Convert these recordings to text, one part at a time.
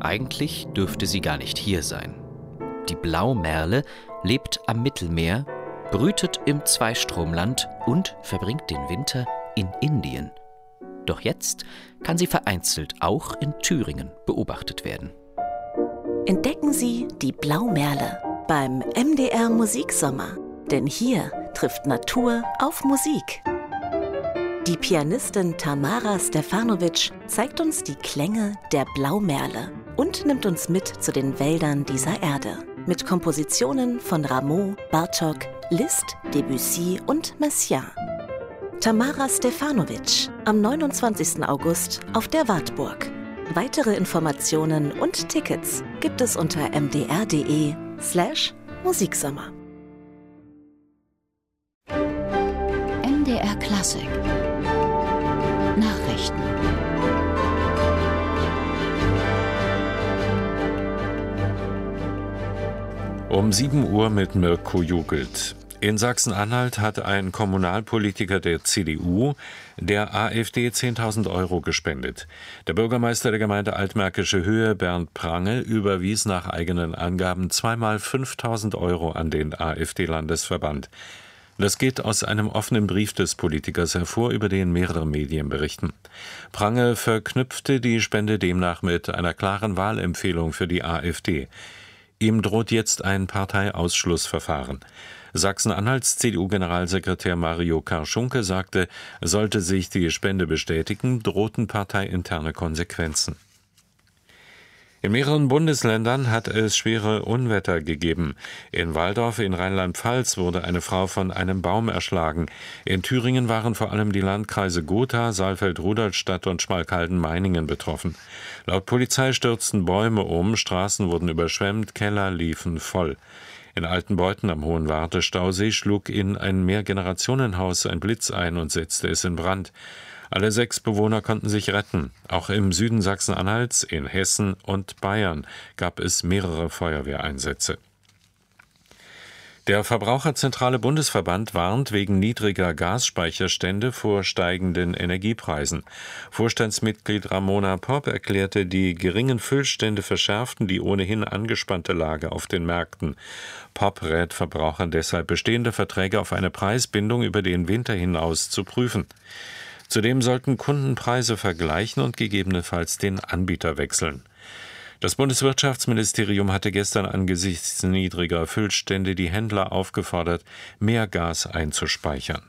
Eigentlich dürfte sie gar nicht hier sein. Die Blaumerle lebt am Mittelmeer, brütet im Zweistromland und verbringt den Winter in Indien. Doch jetzt kann sie vereinzelt auch in Thüringen beobachtet werden. Entdecken Sie die Blaumerle beim MDR Musiksommer. Denn hier trifft Natur auf Musik. Die Pianistin Tamara Stefanovic zeigt uns die Klänge der Blaumerle und nimmt uns mit zu den Wäldern dieser Erde. Mit Kompositionen von Rameau, Bartók, Liszt, Debussy und Messiaen. Tamara Stefanovic am 29. August auf der Wartburg. Weitere Informationen und Tickets gibt es unter mdr.de/Musiksommer. MDR Klassik Nachrichten. Um 7 Uhr mit Mirko Jugelt. In Sachsen-Anhalt hat ein Kommunalpolitiker der CDU der AfD 10.000 € gespendet. Der Bürgermeister der Gemeinde Altmärkische Höhe, Bernd Prange, überwies nach eigenen Angaben zweimal 5.000 € an den AfD-Landesverband. Das geht aus einem offenen Brief des Politikers hervor, über den mehrere Medien berichten. Prange verknüpfte die Spende demnach mit einer klaren Wahlempfehlung für die AfD. Ihm droht jetzt ein Parteiausschlussverfahren. Sachsen-Anhalts CDU-Generalsekretär Mario Karschunke sagte, sollte sich die Spende bestätigen, drohten parteiinterne Konsequenzen. In mehreren Bundesländern hat es schwere Unwetter gegeben. In Walldorf in Rheinland-Pfalz wurde eine Frau von einem Baum erschlagen. In Thüringen waren vor allem die Landkreise Gotha, Saalfeld-Rudolstadt und Schmalkalden-Meiningen betroffen. Laut Polizei stürzten Bäume um, Straßen wurden überschwemmt, Keller liefen voll. In Altenbeuthen am Hohen Wartestausee schlug in ein Mehrgenerationenhaus ein Blitz ein und setzte es in Brand. Alle 6 Bewohner konnten sich retten. Auch im Süden Sachsen-Anhalts, in Hessen und Bayern gab es mehrere Feuerwehreinsätze. Der Verbraucherzentrale Bundesverband warnt wegen niedriger Gasspeicherstände vor steigenden Energiepreisen. Vorstandsmitglied Ramona Popp erklärte, die geringen Füllstände verschärften die ohnehin angespannte Lage auf den Märkten. Popp rät Verbrauchern deshalb, bestehende Verträge auf eine Preisbindung über den Winter hinaus zu prüfen. Zudem sollten Kunden Preise vergleichen und gegebenenfalls den Anbieter wechseln. Das Bundeswirtschaftsministerium hatte gestern angesichts niedriger Füllstände die Händler aufgefordert, mehr Gas einzuspeichern.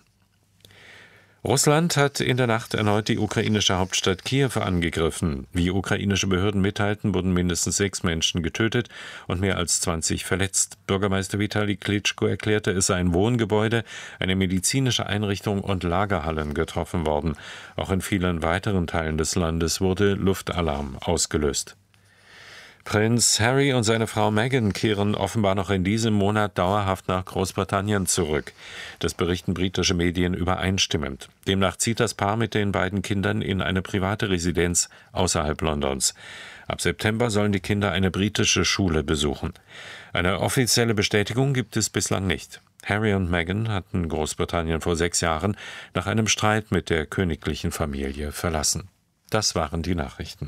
Russland hat in der Nacht erneut die ukrainische Hauptstadt Kiew angegriffen. Wie ukrainische Behörden mitteilten, wurden mindestens 6 Menschen getötet und mehr als 20 verletzt. Bürgermeister Vitali Klitschko erklärte, es seien Wohngebäude, eine medizinische Einrichtung und Lagerhallen getroffen worden. Auch in vielen weiteren Teilen des Landes wurde Luftalarm ausgelöst. Prinz Harry und seine Frau Meghan kehren offenbar noch in diesem Monat dauerhaft nach Großbritannien zurück. Das berichten britische Medien übereinstimmend. Demnach zieht das Paar mit den beiden Kindern in eine private Residenz außerhalb Londons. Ab September sollen die Kinder eine britische Schule besuchen. Eine offizielle Bestätigung gibt es bislang nicht. Harry und Meghan hatten Großbritannien vor 6 Jahren nach einem Streit mit der königlichen Familie verlassen. Das waren die Nachrichten.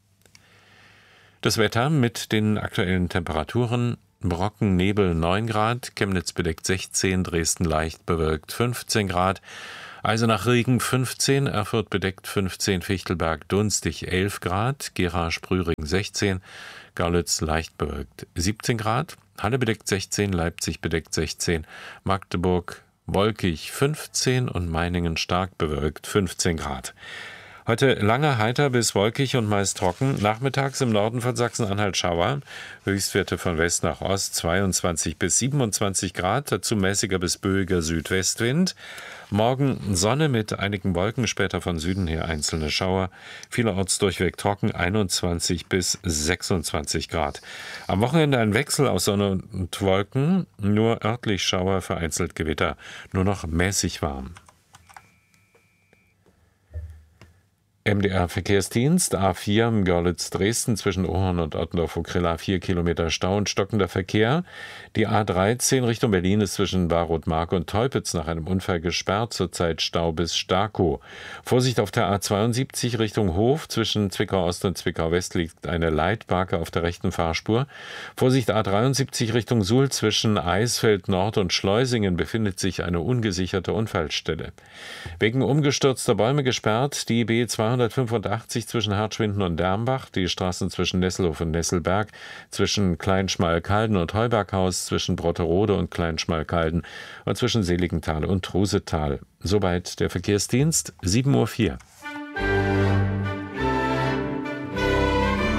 Das Wetter mit den aktuellen Temperaturen: Brocken, Nebel 9 Grad, Chemnitz bedeckt 16, Dresden leicht bewölkt 15 Grad, Eisenach Regen 15, Erfurt bedeckt 15, Fichtelberg dunstig 11 Grad, Gera Sprühring 16, Görlitz leicht bewölkt 17 Grad, Halle bedeckt 16, Leipzig bedeckt 16, Magdeburg wolkig 15 und Meiningen stark bewölkt 15 Grad. Heute lange heiter bis wolkig und meist trocken. Nachmittags im Norden von Sachsen-Anhalt Schauer. Höchstwerte von West nach Ost 22 bis 27 Grad. Dazu mäßiger bis böiger Südwestwind. Morgen Sonne mit einigen Wolken, später von Süden her einzelne Schauer. Vielerorts durchweg trocken 21 bis 26 Grad. Am Wochenende ein Wechsel aus Sonne und Wolken. Nur örtlich Schauer, vereinzelt Gewitter. Nur noch mäßig warm. MDR-Verkehrsdienst, A4 Görlitz-Dresden zwischen Ohorn und Ottendorf-Okrilla 4 Kilometer Stau und stockender Verkehr. Die A13 Richtung Berlin ist zwischen Baroth-Mark und Teupitz nach einem Unfall gesperrt, zurzeit Stau bis Starkow. Vorsicht auf der A72 Richtung Hof, zwischen Zwickau-Ost und Zwickau-West liegt eine Leitbarke auf der rechten Fahrspur. Vorsicht A73 Richtung Suhl, zwischen Eisfeld-Nord und Schleusingen befindet sich eine ungesicherte Unfallstelle. Wegen umgestürzter Bäume gesperrt die B285 zwischen Hartschwinden und Dermbach, die Straßen zwischen Nesselhof und Nesselberg, zwischen Kleinschmalkalden und Heuberghaus, zwischen Brotterode und Kleinschmalkalden und zwischen Seligenthal und Trusetal. Soweit der Verkehrsdienst, 7:04 Uhr.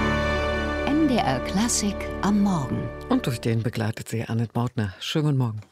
MDR Klassik am Morgen. Und durch den begleitet sie Annette Mautner. Schönen guten Morgen.